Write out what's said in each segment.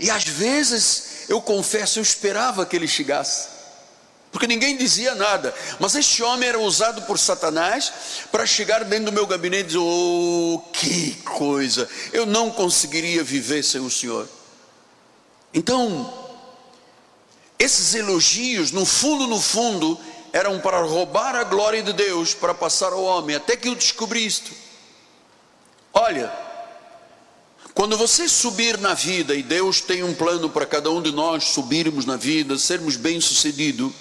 E às vezes, eu confesso, eu esperava que ele chegasse, porque ninguém dizia nada, mas este homem era usado por Satanás para chegar dentro do meu gabinete e dizer: oh, que coisa, eu não conseguiria viver sem o Senhor. Então, esses elogios, no fundo, eram para roubar a glória de Deus, para passar ao homem, até que eu descobri isto. Olha, quando você subir na vida, e Deus tem um plano para cada um de nós subirmos na vida, sermos bem-sucedidos,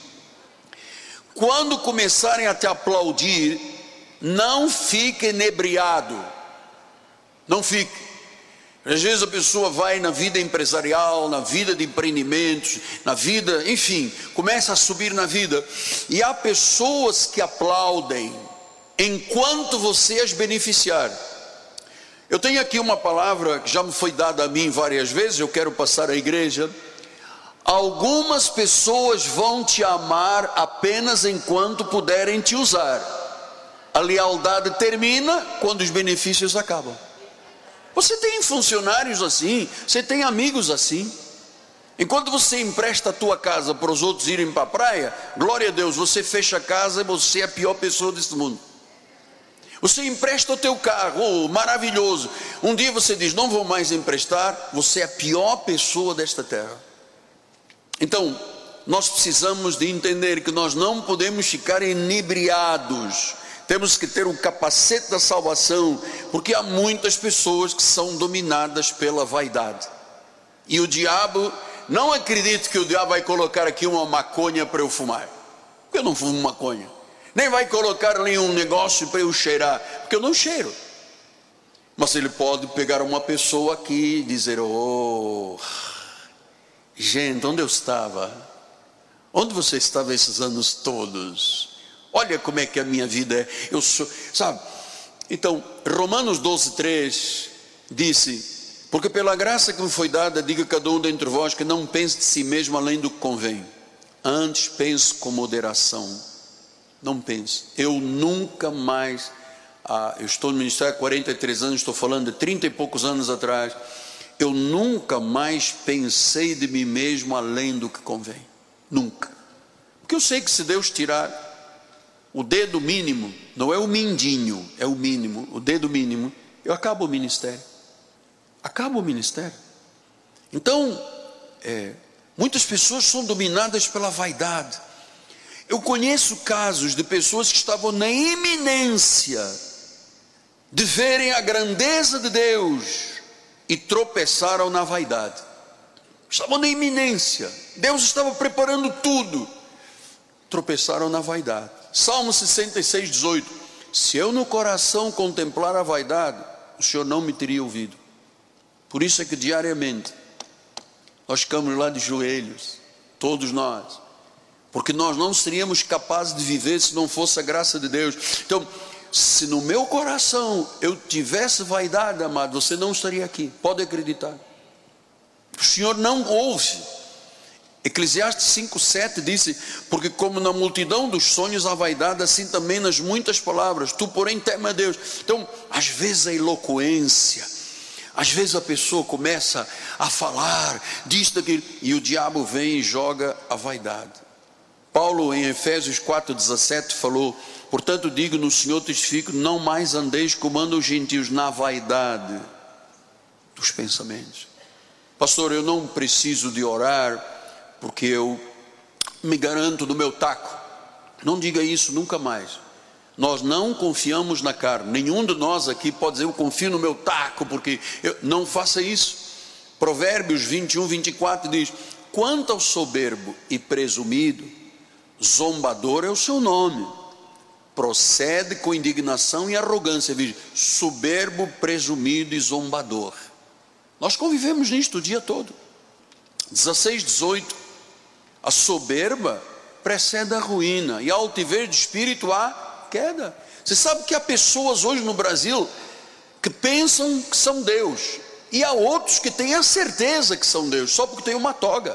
quando começarem a te aplaudir, não fique inebriado, não fique. Às vezes a pessoa vai na vida empresarial, na vida de empreendimentos, na vida, enfim, começa a subir na vida, e há pessoas que aplaudem enquanto você as beneficiar. Eu tenho aqui uma palavra que já me foi dada a mim várias vezes, eu quero passar à igreja. Algumas pessoas vão te amar apenas enquanto puderem te usar. A lealdade termina quando os benefícios acabam. Você tem funcionários assim, você tem amigos assim. Enquanto você empresta a tua casa para os outros irem para a praia, glória a Deus, você fecha a casa e você é a pior pessoa deste mundo. Você empresta o teu carro, oh, maravilhoso. Um dia você diz: não vou mais emprestar, você é a pior pessoa desta terra. Então, nós precisamos de entender que nós não podemos ficar inebriados. Temos que ter o capacete da salvação, porque há muitas pessoas que são dominadas pela vaidade. E o diabo, não acredite que o diabo vai colocar aqui uma maconha para eu fumar, porque eu não fumo maconha. Nem vai colocar ali um negócio para eu cheirar, porque eu não cheiro. Mas ele pode pegar uma pessoa aqui e dizer: oh, gente, onde eu estava? Onde você estava esses anos todos? Olha como é que a minha vida é. Eu sou, sabe? Então, Romanos 12:3 disse: porque pela graça que me foi dada, diga cada um dentre vós que não pense de si mesmo além do que convém, antes pense com moderação. Não pense. Eu nunca mais, eu estou no ministério há 43 anos, estou falando de 30 e poucos anos atrás, eu nunca mais pensei de mim mesmo além do que convém. Nunca. Porque eu sei que se Deus tirar o dedo mínimo, não é o mindinho, é o mínimo, o dedo mínimo, eu acabo o ministério. Acabo o ministério. Então, muitas pessoas são dominadas pela vaidade. Eu conheço casos de pessoas que estavam na iminência de verem a grandeza de Deus e tropeçaram na vaidade. Estavam na iminência, Deus estava preparando tudo, tropeçaram na vaidade. Salmo 66:18: se eu no coração contemplar a vaidade, o Senhor não me teria ouvido. Por isso é que diariamente nós ficamos lá de joelhos, todos nós, porque nós não seríamos capazes de viver se não fosse a graça de Deus. Então, se no meu coração eu tivesse vaidade, amado, você não estaria aqui, pode acreditar. O Senhor não ouve. Eclesiastes 5:7 disse: porque como na multidão dos sonhos há vaidade, assim também nas muitas palavras, tu porém teme a Deus. Então, às vezes a eloquência, às vezes a pessoa começa a falar disso, daquilo, e o diabo vem e joga a vaidade. Paulo em Efésios 4:17 falou: portanto digo no Senhor testifico, não mais andeis como andam os gentios na vaidade dos pensamentos. Pastor, eu não preciso de orar porque eu me garanto do meu taco. Não diga isso nunca mais. Nós não confiamos na carne. Nenhum de nós aqui pode dizer: eu confio no meu taco, porque não faça isso. Provérbios 21:24 diz: quanto ao soberbo e presumido, zombador é o seu nome, procede com indignação e arrogância. Veja, soberbo, presumido e zombador. Nós convivemos nisto o dia todo. 16:18: a soberba precede a ruína, e a altivez de espírito a queda. Você sabe que há pessoas hoje no Brasil que pensam que são Deus, e há outros que têm a certeza que são Deus, só porque tem uma toga.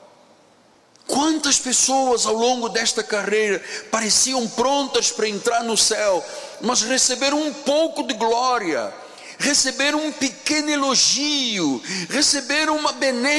Quantas pessoas ao longo desta carreira pareciam prontas para entrar no céu, mas receberam um pouco de glória, receberam um pequeno elogio, receberam uma benéfica